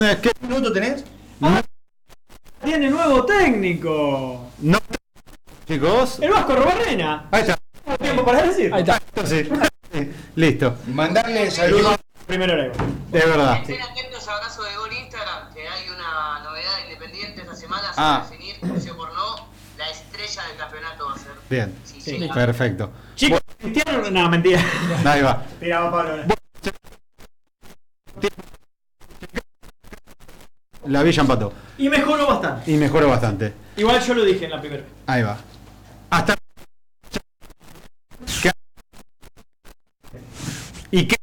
¿Qué minuto tenés? Ah, tiene nuevo técnico. No, chicos. El Vasco Robarrena. Ahí está. ¿Tengo tiempo para decir? Ahí está. Sí. Listo. Mandarle saludos. Primero era igual. Es verdad. Estén atentos a Abrazo de Gol Instagram, que hay una novedad independiente esta semana. Se Ah. va a definir, juicio por no, la estrella del campeonato va a ser. Bien. Sí, Sí. sí. Perfecto. Chicos, Cristiano. No, mentira. Ahí va. Tiraba Pablo. La Villa empató. Y mejoró bastante. Y mejoró bastante. Igual yo lo dije en la primera. Ahí va. Hasta. ¿Y qué?